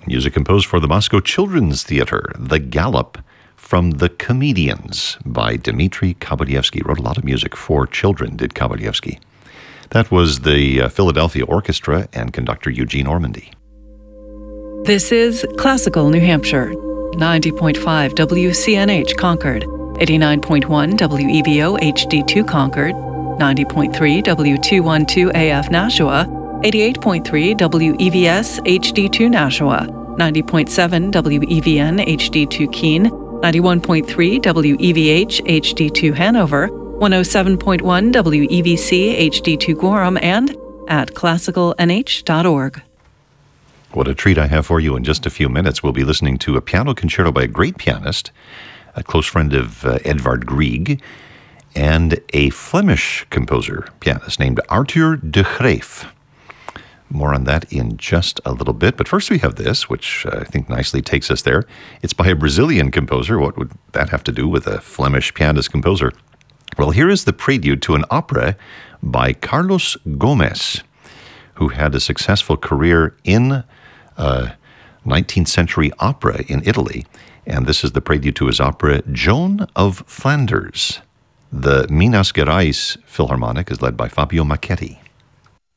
Music composed for the Moscow Children's Theater, The Gallop from The Comedians by Dmitri Kabalyevsky. Wrote a lot of music for children, did Kabalyevsky. That was the Philadelphia Orchestra and conductor Eugene Ormandy. This is Classical New Hampshire, 90.5 WCNH Concord, 89.1 WEVO HD2 Concord, 90.3 W212 AF Nashua, 88.3 WEVS HD2 Nashua, 90.7 WEVN HD2 Keene, 91.3 WEVH HD2 Hanover, 107.1 WEVC HD2 Gorham, and at classicalnh.org. What a treat I have for you. In just a few minutes, we'll be listening to a piano concerto by a great pianist, a close friend of Edvard Grieg, and a Flemish composer, pianist named Arthur de Graef. More on that in just a little bit. But first we have this, which I think nicely takes us there. It's by a Brazilian composer. What would that have to do with a Flemish pianist composer? Well, here is the prelude to an opera by Carlos Gomes, who had a successful career in 19th century opera in Italy. And this is the prelude to his opera, Joan of Flanders. The Minas Gerais Philharmonic is led by Fabio Macchetti.